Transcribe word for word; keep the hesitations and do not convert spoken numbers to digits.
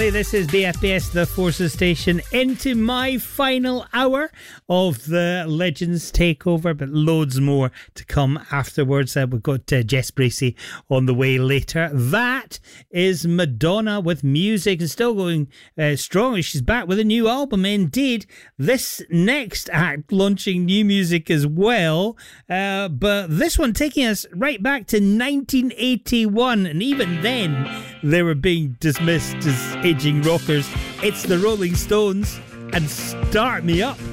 Thursday. This is B F B S, the Forces Station, into my final hour of the Legends Takeover, but loads more to come afterwards. Uh, we've got uh, Jess Bracey on the way later. That is Madonna with music and still going uh, strong. She's back with a new album. Indeed, this next act launching new music as well, uh, but this one taking us right back to nineteen eighty-one, and even then they were being dismissed as aging rockers. It's the Rolling Stones and Start Me Up.